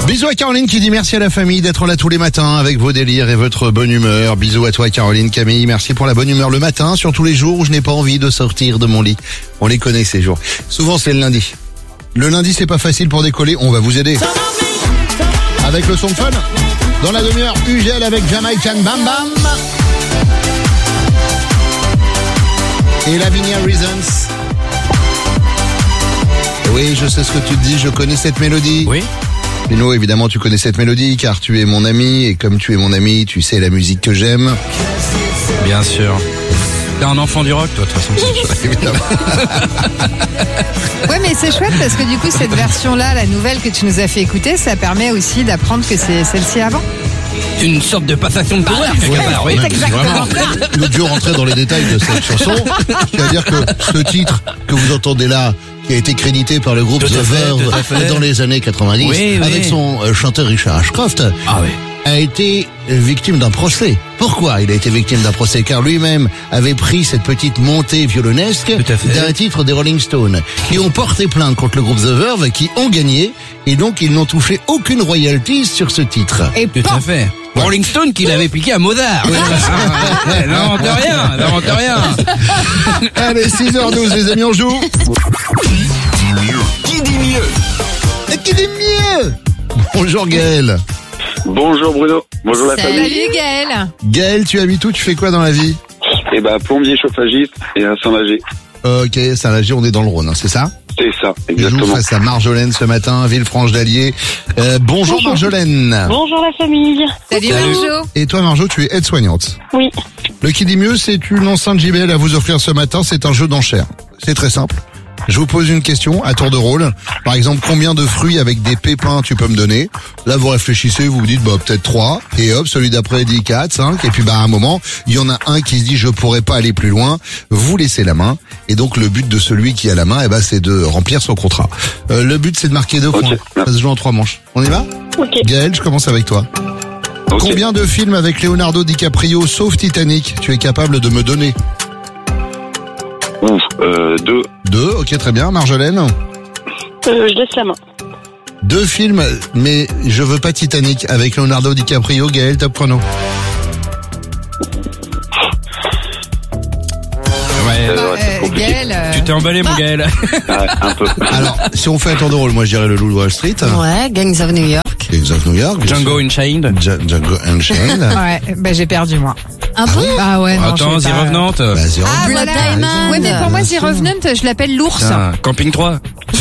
Bisous à Caroline qui dit merci à la famille d'être là tous les matins avec vos délires et votre bonne humeur. Bisous à toi Caroline, Camille, merci pour la bonne humeur le matin, sur tous les jours où je n'ai pas envie de sortir de mon lit. On les connaît ces jours. Souvent c'est le lundi. Le lundi c'est pas facile pour décoller, on va vous aider. Avec le son de fun. Dans la demi-heure, UGL avec Jamaican Bam Bam. Et Lavinia Reasons. Oui, je sais ce que tu te dis, je connais cette mélodie. Oui. Pino, évidemment, tu connais cette mélodie car tu es mon ami et comme tu es mon ami, tu sais la musique que j'aime. Bien sûr. T'es un enfant du rock, toi, de toute façon. Évidemment. Ouais, mais c'est chouette parce que du coup, cette version-là, la nouvelle que tu nous as fait écouter, ça permet aussi d'apprendre que c'est celle-ci avant. C'est une sorte de passation de pouvoir. Ouais, c'est exactement ça. Nous devions rentrer dans les détails de cette chanson. C'est-à-dire que ce titre que vous entendez là, qui a été crédité par le groupe The Verve dans les années 90, oui, avec son chanteur Richard Ashcroft, a été victime d'un procès. Pourquoi il a été victime d'un procès? Car lui-même avait pris cette petite montée violonesque d'un titre des Rolling Stones, qui ont porté plainte contre le groupe The Verve, qui ont gagné, et donc ils n'ont touché aucune royalties sur ce titre. Et Tout à fait. Rolling Stone qui l'avait piqué à Mozart. N'invente rien. Allez, 6h12 les amis, on joue. Qui dit mieux? Qui dit mieux? Bonjour Gaël. Bonjour Bruno, bonjour la famille. Salut Gaël. Gaël, tu habites où? Tu fais quoi dans la vie? Eh ben plombier chauffagiste et à Saint-Lager. Ok, Saint-Lager, on est dans le Rhône, hein, c'est ça? C'est ça, Je joue exactement. face à Marjolaine ce matin, Villefranche d'Allier. Bonjour Marjolaine. Bonjour la famille. Salut Marjo. Et toi Marjo, tu es aide-soignante. Oui. Le qui dit mieux, c'est une enceinte JBL à vous offrir ce matin, c'est un jeu d'enchères. C'est très simple. Je vous pose une question à tour de rôle. Par exemple, combien de fruits avec des pépins tu peux me donner? Là, vous réfléchissez, vous vous dites, peut-être 3. Et hop, celui d'après dit 4, 5. Et puis, à un moment, il y en a un qui se dit, je pourrais pas aller plus loin. Vous laissez la main. Et donc, le but de celui qui a la main, c'est de remplir son contrat. Le but, c'est de marquer 2 points. Ça se joue en 3 manches. On y va? Ok. Gaël, je commence avec toi. Ok. Combien de films avec Leonardo DiCaprio, sauf Titanic, tu es capable de me donner? 2. 2, ok, très bien. Marjolaine? Je laisse la main. 2 films, mais je veux pas Titanic, avec Leonardo DiCaprio. Gaël, top chrono. Gaël. Tu t'es emballé, mon Gaël. Ouais, un peu. Alors, si on fait un tour de rôle, moi je dirais le Loup de Wall Street. Ouais, Gangs of New York. Gangs of New York. bien Django sûr. Unchained. Django Unchained. Ouais, j'ai perdu moi. Un peu. Ah ouais, non. Attends, je The vais pas- Revenant. Bah, zéro. Ah Blood voilà. Diamond. Ouais, mais pour moi, The Revenant, je l'appelle l'ours. Putain, Camping 3.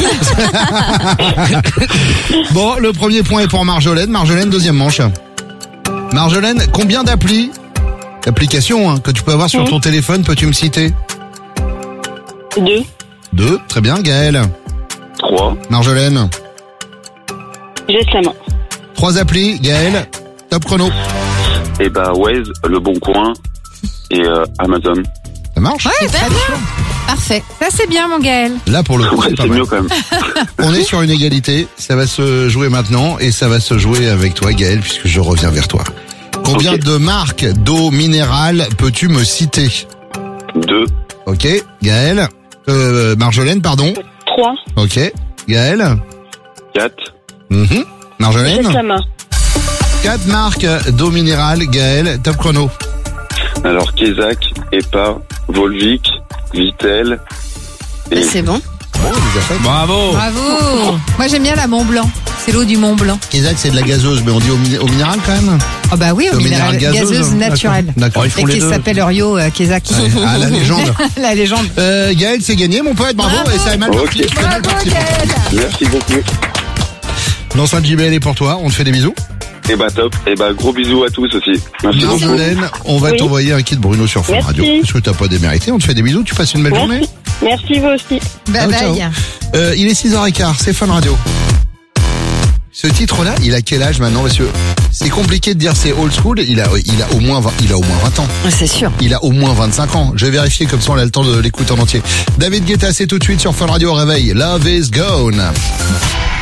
Bon, le premier point est pour Marjolaine. Marjolaine, deuxième manche. Marjolaine, combien d'applications que tu peux avoir sur ton téléphone, peux-tu me citer? 2. 2, très bien. Gaël. 3. Marjolaine. Je laisse la main. 3 applis. Gaël, top chrono. Et Waze, Le Bon Coin et Amazon. Ça marche? Ouais, très bien. Parfait. Ça, c'est bien, mon Gaël. Là, pour le coup, Ouais, c'est pas c'est mal. mieux quand même. On est sur une égalité, ça va se jouer maintenant et ça va se jouer avec toi Gaël puisque je reviens vers toi. Combien Ok. de marques d'eau minérale peux-tu me citer? 2. Ok, Gaël. Marjolaine, pardon. 3. Ok, Gaël. 4. Mhm. Je laisse Marjolaine. la main. 4 marques d'eau minérale, Gaël, top chrono. Alors Kézak, EPA, Volvic, Vitel. Et... C'est bon. Bon, on les a fait. Bravo. Bravo. Moi, j'aime bien la Mont Blanc. C'est l'eau du Mont Blanc. Isaac, c'est de la gazeuse, mais on dit au minéral quand même. Ah bah oui, au minéral gazeuse naturelle. D'accord. ils font Et les qui deux. s'appelle Rio Kezak. Ah, la légende. La légende. Gaël, c'est gagné, mon poète, bravo. Et ça est mal parti. Ok. c'est mal parti. Merci beaucoup. L'enceinte JBL est pour toi, on te fait des bisous. Et top. Et gros bisous à tous aussi. Merci beaucoup. Marjolaine, on va Oui. t'envoyer un kit Bruno sur Fun Merci. Radio. Est-ce que t'as pas démérité? On te fait des bisous, tu passes une belle journée. Merci vous aussi. Bye Ciao, bye. Il est 6h15, c'est Fun Radio. Ce titre-là, il a quel âge maintenant? Parce que c'est compliqué de dire c'est old school, il a au moins 20 ans. C'est sûr. Il a au moins 25 ans. Je vais vérifier comme ça on a le temps de l'écouter en entier. David Guetta, c'est tout de suite sur Fun Radio au réveil. Love is gone.